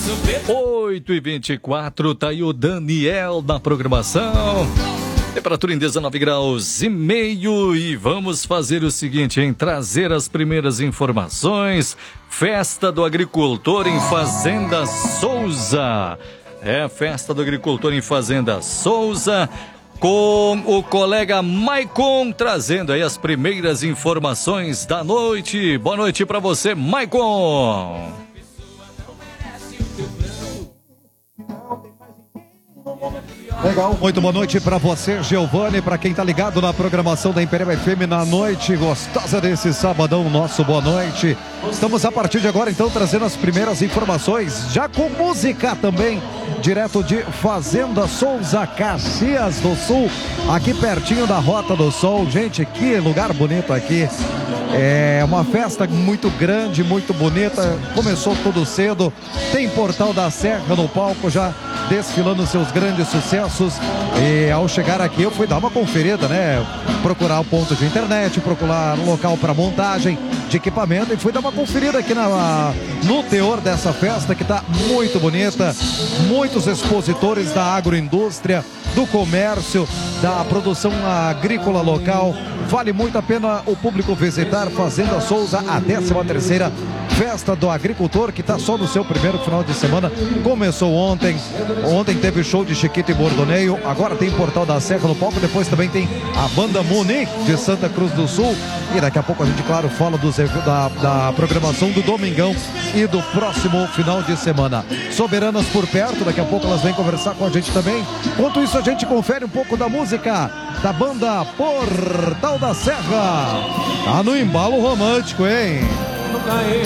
8h24, tá aí o Daniel na programação. Temperatura em 19 graus e meio. E vamos fazer o seguinte, hein? Trazer as primeiras informações. Festa do Agricultor em Fazenda Souza. Festa do Agricultor em Fazenda Souza, com o colega Maicon, trazendo aí as primeiras informações da noite. Boa noite para você, Maicon. Legal, muito boa noite para você, Giovanni, para quem tá ligado na programação da Imperial FM na noite gostosa desse sabadão, nosso boa noite. Estamos a partir de agora então trazendo as primeiras informações, já com música também, direto de Fazenda Souza, Caxias do Sul, aqui pertinho da Rota do Sol. Gente, que lugar bonito aqui. É uma festa muito grande, muito bonita. Começou tudo cedo. Tem Portal da Serra no palco já desfilando seus grandes sucessos. E ao chegar aqui eu fui dar uma conferida, né? Procurar o ponto de internet, procurar um local para montagem de equipamento e fui dar uma conferida aqui no teor dessa festa, que tá muito bonita. Muitos expositores da agroindústria, do comércio, da produção agrícola local. Vale muito a pena o público visitar Fazenda Souza, a 13ª Festa do Agricultor, que está só no seu primeiro final de semana. Começou ontem. Ontem teve show de Chiquito e Bordoneio. Agora tem Portal da Serra no palco. Depois também tem a Banda Munique de Santa Cruz do Sul. E daqui a pouco a gente, claro, fala da programação do Domingão e do próximo final de semana. Soberanas por perto. Daqui a pouco elas vêm conversar com a gente também. Enquanto isso, a gente confere um pouco da música da banda Portal da Serra. Tá no embalo romântico, hein?